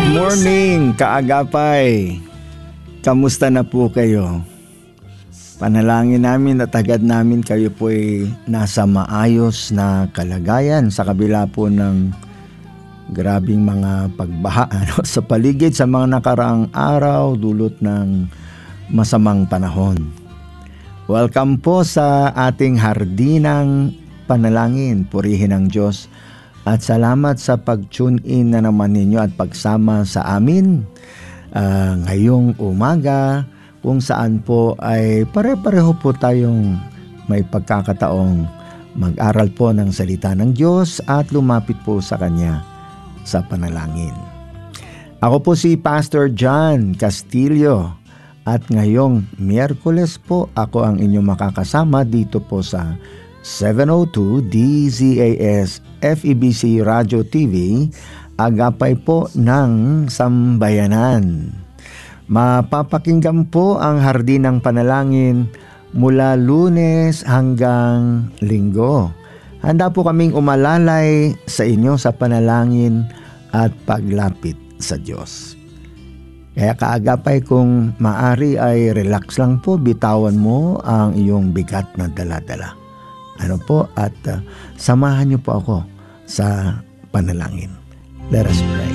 morning, kaagapay. Kamusta na po kayo? Panalangin namin at agad namin kayo po ay nasa maayos na kalagayan sa kabila po ng grabing mga pagbaha sa paligid sa mga nakaraang araw dulot ng masamang panahon. Welcome po sa ating hardinang panalangin. Purihin ang Diyos at salamat sa pag-tune in na naman ninyo at pagsama sa amin ngayong umaga kung saan po ay pare-pareho po tayong may pagkakataong mag-aral po ng salita ng Diyos at lumapit po sa Kanya sa panalangin. Ako po si Pastor John Castillo at ngayong Miyerkules po ako ang inyong makakasama dito po sa 702 DZAS FEBC Radio TV, agapay po ng Sambayanan. Mapapakinggan po ang hardinang panalangin mula Lunes hanggang Linggo. Handa po kaming umalalay sa inyo sa panalangin at paglapit sa Diyos. Kaya kaagapay kung maari ay relax lang po, bitawan mo ang iyong bigat na dala-dala. At samahan niyo po ako sa panalangin. Let us pray.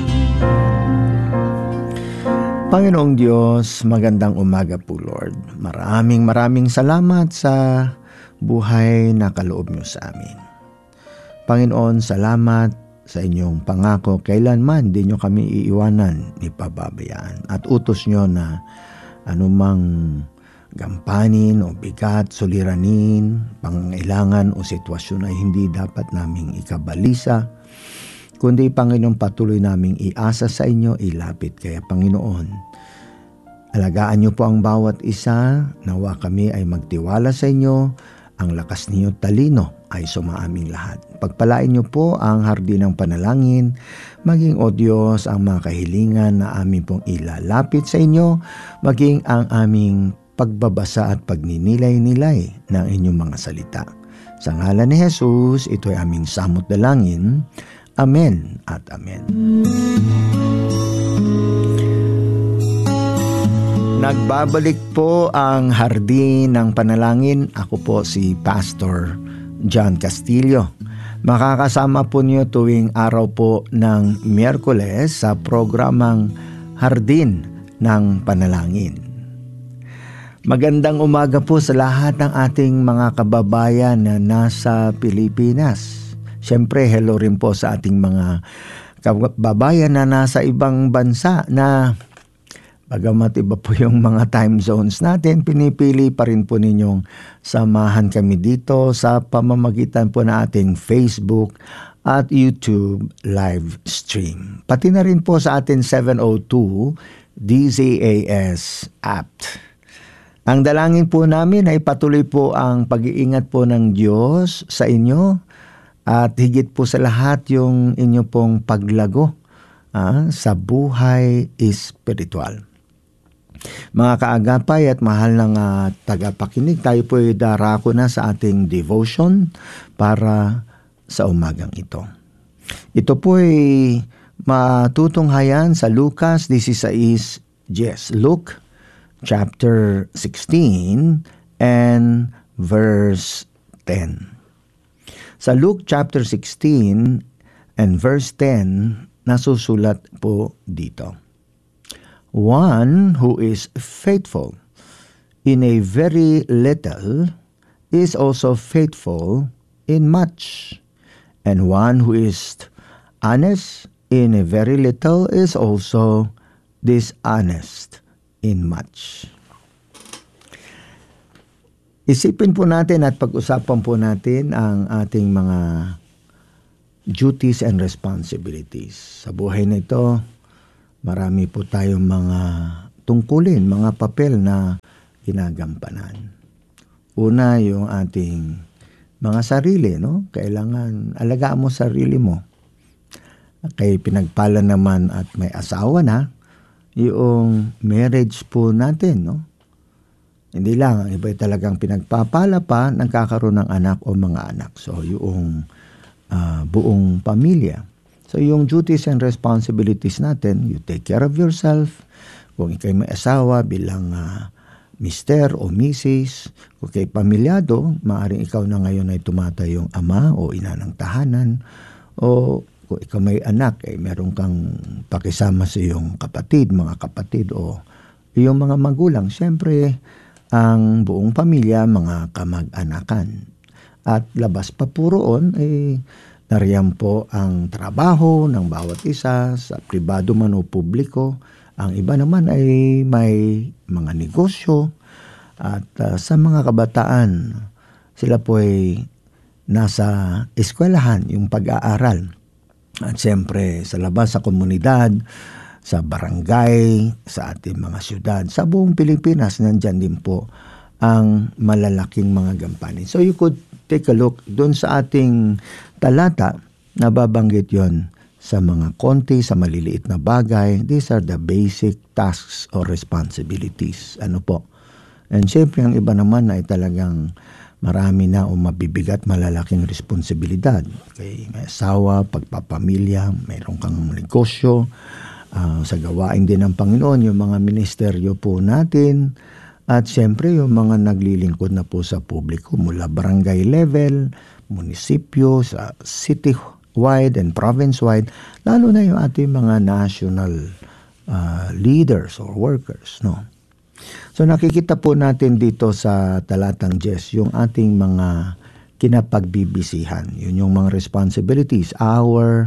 Panginoong Diyos, magandang umaga po Lord. Maraming salamat sa buhay na kaloob niyo sa amin. Panginoon, salamat sa inyong pangako. Kailanman di niyo kami iiwanan ni pababayaan. At utos niyo na anumang gampanin o bigat, suliranin, pangangailangan o sitwasyon ay hindi dapat naming ikabalisa, kundi Panginoon patuloy naming iasa sa inyo, ilapit. Kaya Panginoon, alagaan niyo po ang bawat isa, nawa kami ay magtiwala sa inyo, ang lakas niyo talino ay sumaaming lahat. Pagpalain niyo po ang hardinang panalangin, maging o Diyos ang mga kahilingan na amin pong ilalapit sa inyo, maging ang aming pagbabasa at pagninilay-nilay ng inyong mga salita. Sa ngalan ni Jesus, ito ay aming samot dalangin. Amen at amen. Nagbabalik po ang hardin ng panalangin. Ako po si Pastor John Castillo. Makakasama po niyo tuwing araw po ng Miyerkules sa programang Hardin ng Panalangin. Magandang umaga po sa lahat ng ating mga kababayan na nasa Pilipinas. Siyempre, hello rin po sa ating mga kababayan na nasa ibang bansa na bagamat iba po yung mga time zones natin, pinipili pa rin po ninyong samahan kami dito sa pamamagitan po na ating Facebook at YouTube live stream. Pati na rin po sa ating 702 DZAS app. Ang dalangin po namin ay patuloy po ang pag-iingat po ng Diyos sa inyo at higit po sa lahat yung inyo pong paglago sa buhay espiritual. Mga kaagapay at mahal ng tagapakinig, tayo po ay darako na sa ating devotion para sa umagang ito. Ito po ay matutunghayan sa Lucas 16, Luke chapter 16 and verse 10. Sa Luke chapter 16 and verse 10, nasusulat po dito. One who is faithful in a very little is also faithful in much. And one who is honest in a very little is also dishonest in much. Isipin po natin at pag-usapan po natin ang ating mga duties and responsibilities. Sa buhay na ito, marami po tayong mga tungkulin, mga papel na ginagampanan. Una, yung ating mga sarili, no? Kailangan alagaan mo sarili mo. Kay pinagpala naman at may asawa na, yung marriage po natin, no? Hindi lang, ang iba talagang pinagpapala pa, nagkakaroon ng anak o mga anak. So, yung buong pamilya. So yung duties and responsibilities natin, you take care of yourself. Kung ikay may asawa bilang mister o misis, kung ikay pamilyado, maaaring ikaw na ngayon ay tumatayong ama o ina ng tahanan, o kung ikaw may anak, meron kang pakisama sa iyong kapatid, mga kapatid o iyong mga magulang. Siyempre, ang buong pamilya, mga kamag-anakan. At labas pa po roon, nariyan po ang trabaho ng bawat isa, sa pribado man o publiko. Ang iba naman ay may mga negosyo. At sa mga kabataan, sila po ay nasa eskwelahan, yung pag-aaral. At siyempre, sa labas, sa komunidad, sa barangay, sa ating mga syudad, sa buong Pilipinas, nandyan din po ang malalaking mga gampanin. So you could take a look doon sa ating talata, nababanggit yon sa mga konti, sa maliliit na bagay. These are the basic tasks or responsibilities. Ano po? And siyempre, ang iba naman ay talagang marami na o mabibigat, malalaking responsibilidad. Kay may asawa, pagpapamilya, mayroon kang negosyo, sa gawain din ng Panginoon, yung mga ministeryo po natin, at siyempre yung mga naglilingkod na po sa publiko mula barangay level, munisipyo, sa city-wide and province-wide, lalo na yung ating mga national leaders or workers, no? So nakikita po natin dito sa talatang 10 yung ating mga kinapagbibisihan. Yun yung mga responsibilities, our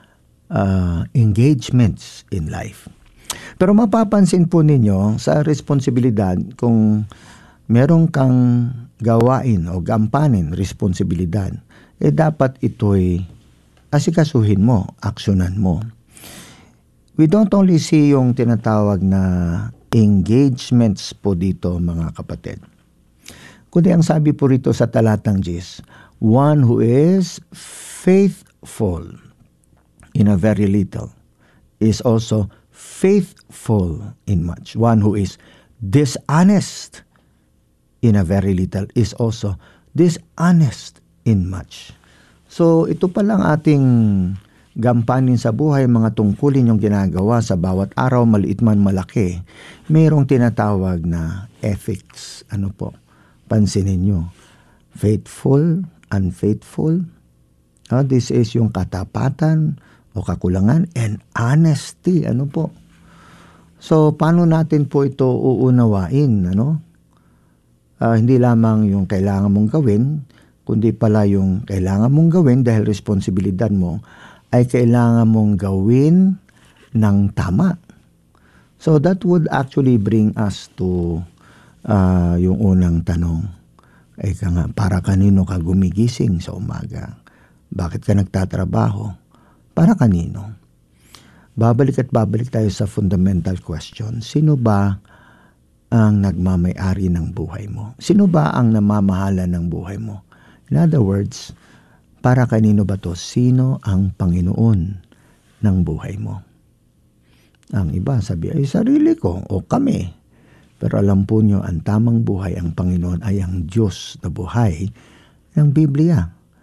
engagements in life. Pero mapapansin po ninyo sa responsibilidad, kung meron kang gawain o gampanin, responsibilidad, dapat ito'y asikasuhin mo, aksyonan mo. We don't only see yung tinatawag na engagements po dito, mga kapatid. Kundi ang sabi po rito sa talatang 10, one who is faithful in a very little is also faithful in much. One who is dishonest in a very little is also dishonest in much. So ito pa lang ating gampanin sa buhay, mga tungkulin yung ginagawa sa bawat araw, maliit man malaki. Mayroong tinatawag na ethics. Ano po? Pansinin nyo. Faithful, unfaithful. This is yung katapatan o kakulangan, and honesty. Ano po? So, paano natin po ito uunawain? Ano? Hindi lamang yung kailangan mong gawin, kundi pala yung kailangan mong gawin dahil responsibilidad mo ay kailangan mong gawin ng tama. So that would actually bring us to yung unang tanong. Para kanino ka gumigising sa umaga? Bakit ka nagtatrabaho? Para kanino? Babalik at babalik tayo sa fundamental question. Sino ba ang nagmamay-ari ng buhay mo? Sino ba ang namamahala ng buhay mo? In other words, para kanino ba to? Sino ang Panginoon ng buhay mo? Ang iba sabi ay sarili ko o kami. Pero alam po nyo, ang tamang buhay, ang Panginoon ay ang Diyos na buhay ng Biblia.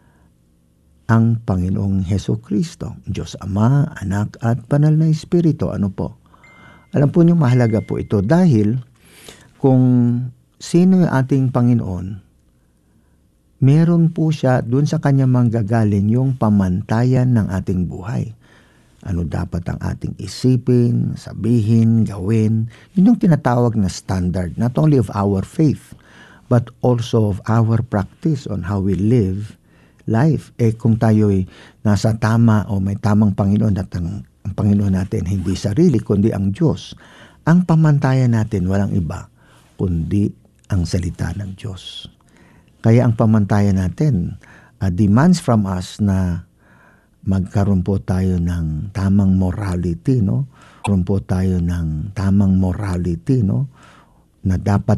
Ang Panginoong Hesukristo, Diyos Ama, Anak at Banal na Espiritu. Ano po? Alam po nyo, mahalaga po ito dahil kung sino yung ating Panginoon, meron po siya dun sa kanya manggagaling yung pamantayan ng ating buhay. Ano dapat ang ating isipin, sabihin, gawin. Yun yung tinatawag na standard, not only of our faith, but also of our practice on how we live life. Kung tayo'y nasa tama o may tamang Panginoon at ang Panginoon natin hindi sarili, kundi ang Diyos, ang pamantayan natin walang iba, kundi ang salita ng Diyos. Kaya ang pamantayan natin demands from us na magkaroon po tayo ng tamang morality, no? Magkaroon po tayo ng tamang morality, no? Na dapat